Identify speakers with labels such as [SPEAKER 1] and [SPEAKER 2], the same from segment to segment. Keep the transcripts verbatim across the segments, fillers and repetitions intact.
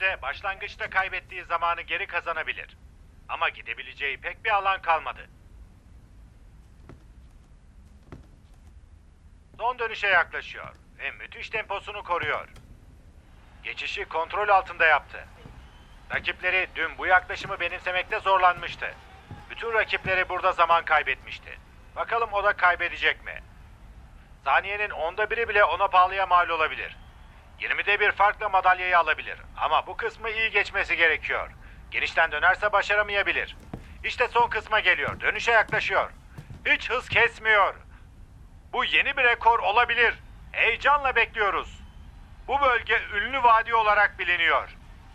[SPEAKER 1] dönemde başlangıçta kaybettiği zamanı geri kazanabilir. Ama gidebileceği pek bir alan kalmadı. Son dönüşe yaklaşıyor ve müthiş temposunu koruyor. Geçişi kontrol altında yaptı. Rakipleri dün bu yaklaşımı benimsemekte zorlanmıştı. Bütün rakipleri burada zaman kaybetmişti. Bakalım o da kaybedecek mi? Saniyenin onda biri bile ona pahalıya mal olabilir. yirmide bir farkla madalyayı alabilir. Ama bu kısmı iyi geçmesi gerekiyor. Genişten dönerse başaramayabilir. İşte son kısma geliyor. Dönüşe yaklaşıyor. Hiç hız kesmiyor. Bu yeni bir rekor olabilir. Heyecanla bekliyoruz. Bu bölge ünlü vadi olarak biliniyor.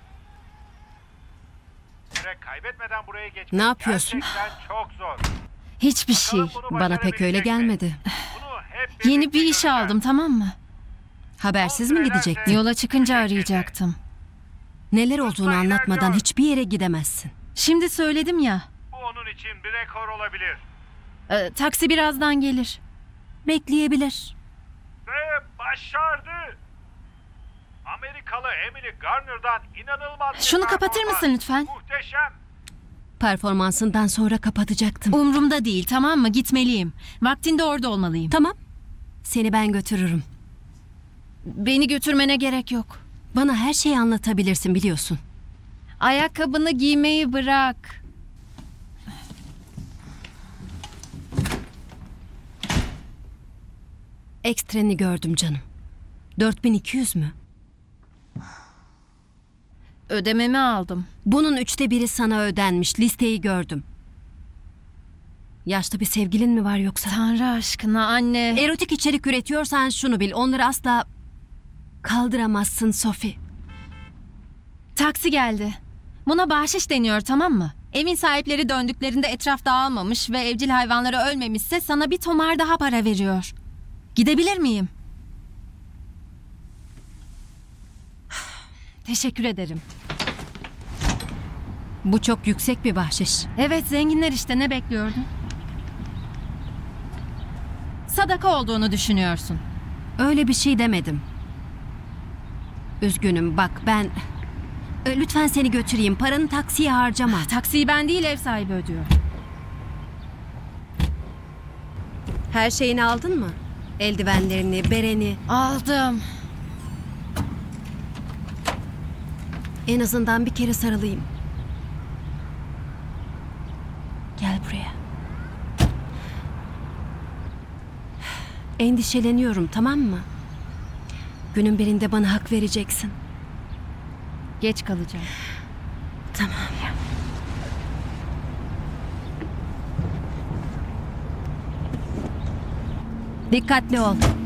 [SPEAKER 1] Süre kaybetmeden buraya geçmek
[SPEAKER 2] Ne yapıyorsun?
[SPEAKER 1] gerçekten çok zor.
[SPEAKER 3] Hiçbir şey.
[SPEAKER 1] Bakalım bunu
[SPEAKER 2] Bana pek öyle
[SPEAKER 1] başarabilecek mi?
[SPEAKER 2] gelmedi.
[SPEAKER 1] Bunu hep
[SPEAKER 3] Yeni
[SPEAKER 1] birlikte
[SPEAKER 3] bir iş
[SPEAKER 1] göreceğiz.
[SPEAKER 3] aldım, tamam mı?
[SPEAKER 2] Habersiz mi gidecektin?
[SPEAKER 3] Yola çıkınca arayacaktım.
[SPEAKER 2] Neler olduğunu anlatmadan hiçbir yere gidemezsin.
[SPEAKER 3] Şimdi söyledim ya.
[SPEAKER 1] Bu onun için bir rekor olabilir.
[SPEAKER 3] e, taksi birazdan gelir.
[SPEAKER 2] Bekleyebilir.
[SPEAKER 1] Ve başardı. Amerikalı Emily Garner'dan inanılmaz bir
[SPEAKER 3] Şunu kapatır
[SPEAKER 1] performans.
[SPEAKER 3] mısın lütfen?
[SPEAKER 1] Muhteşem.
[SPEAKER 2] Performansından sonra kapatacaktım.
[SPEAKER 3] Umrumda değil, tamam mı? Gitmeliyim. Vaktinde orada olmalıyım.
[SPEAKER 2] Tamam. Seni ben götürürüm.
[SPEAKER 3] Beni götürmene gerek yok.
[SPEAKER 2] Bana her şeyi anlatabilirsin biliyorsun.
[SPEAKER 3] Ayakkabını giymeyi bırak.
[SPEAKER 2] Ekstreni gördüm canım. dört bin iki yüz mü?
[SPEAKER 3] Ödememi aldım.
[SPEAKER 2] Bunun üçte biri sana ödenmiş. Listeyi gördüm. Yaşlı bir sevgilin mi var yoksa?
[SPEAKER 3] Tanrı aşkına anne.
[SPEAKER 2] Erotik içerik üretiyorsan şunu bil. Onları asla kaldıramazsın Sophie.
[SPEAKER 3] Taksi geldi. Buna bahşiş deniyor, tamam mı? Evin sahipleri döndüklerinde etraf dağılmamış ve evcil hayvanları ölmemişse sana bir tomar daha para veriyor. Gidebilir miyim? Teşekkür ederim.
[SPEAKER 2] Bu çok yüksek bir bahşiş.
[SPEAKER 3] Evet, zenginler işte, ne bekliyordun? Sadaka olduğunu düşünüyorsun.
[SPEAKER 2] Öyle bir şey demedim. Üzgünüm bak ben... E, Lütfen seni götüreyim. Paranı taksiye harcama.
[SPEAKER 3] Taksiyi ben değil, ev sahibi ödüyor.
[SPEAKER 2] Her şeyini aldın mı? Eldivenlerini, bereni.
[SPEAKER 3] Aldım.
[SPEAKER 2] En azından bir kere sarılayım. Gel buraya. Endişeleniyorum, tamam mı? Günün birinde bana hak vereceksin.
[SPEAKER 3] Geç kalacağım.
[SPEAKER 2] Tamam. Dikkatli ol.